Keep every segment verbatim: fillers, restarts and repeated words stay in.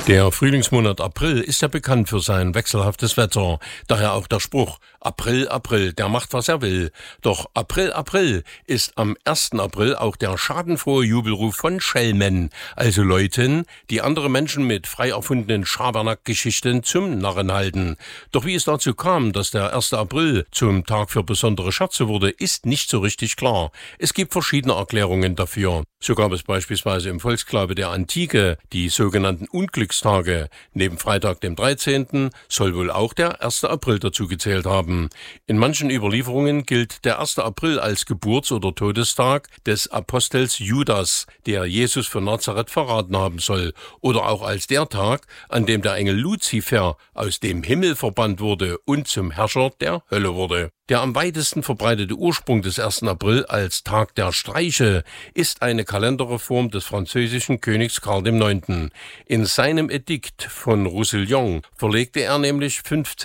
Der Frühlingsmonat April ist ja bekannt für sein wechselhaftes Wetter. Daher auch der Spruch, April, April, der macht, was er will. Doch April, April ist am ersten April auch der schadenfrohe Jubelruf von Schelmen, also Leuten, die andere Menschen mit frei erfundenen Schabernack-Geschichten zum Narren halten. Doch wie es dazu kam, dass der erste April zum Tag für besondere Scherze wurde, ist nicht so richtig klar. Es gibt verschiedene Erklärungen dafür. So gab es beispielsweise im Volksglaube der Antike die sogenannten Unglückstage. Neben Freitag, dem dreizehnten soll wohl auch der erste April dazu gezählt haben. In manchen Überlieferungen gilt der erste April als Geburts- oder Todestag des Apostels Judas, der Jesus von Nazareth verraten haben soll, oder auch als der Tag, an dem der Engel Luzifer aus dem Himmel verbannt wurde und zum Herrscher der Hölle wurde. Der am weitesten verbreitete Ursprung des ersten April als Tag der Streiche ist eine Kalenderreform des französischen Königs Karl der Neunte. In seinem Edikt von Roussillon verlegte er nämlich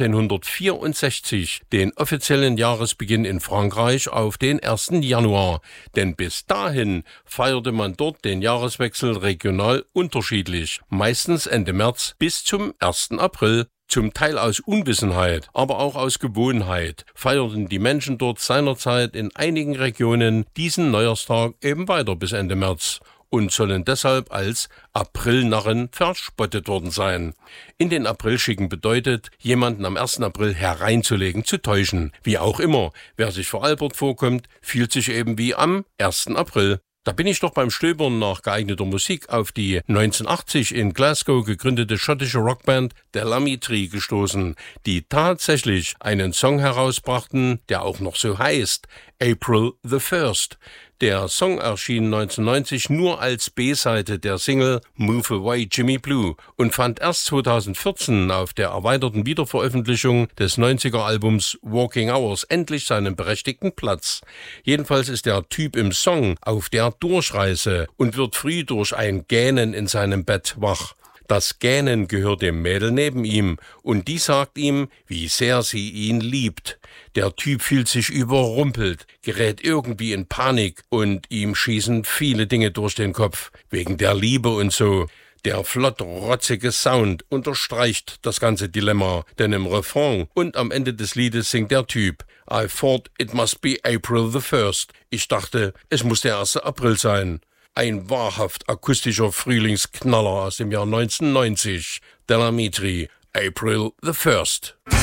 fünfzehnhundertvierundsechzig den offiziellen Jahresbeginn in Frankreich auf den ersten Januar, denn bis dahin feierte man dort den Jahreswechsel regional unterschiedlich, meistens Ende März bis zum ersten April. Zum Teil aus Unwissenheit, aber auch aus Gewohnheit feierten die Menschen dort seinerzeit in einigen Regionen diesen Neujahrstag eben weiter bis Ende März und sollen deshalb als Aprilnarren verspottet worden sein. In den Aprilschicken bedeutet, jemanden am ersten April hereinzulegen, zu täuschen. Wie auch immer, wer sich veralbert vorkommt, fühlt sich eben wie am ersten April. Da bin ich doch beim Stöbern nach geeigneter Musik auf die neunzehnhundertachtzig in Glasgow gegründete schottische Rockband The Lammy gestoßen, die tatsächlich einen Song herausbrachten, der auch noch so heißt, April the First. Der Song erschien neunzehnhundertneunzig nur als B-Seite der Single Move Away Jimmy Blue und fand erst zweitausendvierzehn auf der erweiterten Wiederveröffentlichung des neunziger-Albums Walking Hours endlich seinen berechtigten Platz. Jedenfalls ist der Typ im Song auf der Durchreise und wird früh durch ein Gähnen in seinem Bett wach. Das Gähnen gehört dem Mädel neben ihm und die sagt ihm, wie sehr sie ihn liebt. Der Typ fühlt sich überrumpelt, gerät irgendwie in Panik und ihm schießen viele Dinge durch den Kopf, wegen der Liebe und so. Der flott rotzige Sound unterstreicht das ganze Dilemma, denn im Refrain und am Ende des Liedes singt der Typ I thought it must be April the first. Ich dachte, es muss der erste April sein. Ein wahrhaft akustischer Frühlingsknaller aus dem Jahr neunzehnhundertneunzig. The Lammy, April the First.